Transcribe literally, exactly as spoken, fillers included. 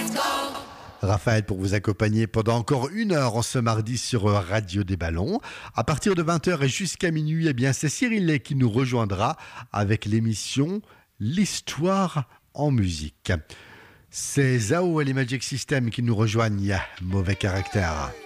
Raphaël pour vous accompagner pendant encore une heure en ce mardi sur Radio des Ballons. À partir de vingt heures et jusqu'à minuit, eh bien, c'est Cyril Lay qui nous rejoindra avec l'émission L'Histoire en musique. C'est Zao et les Magic System qui nous rejoignent. Mauvais caractère.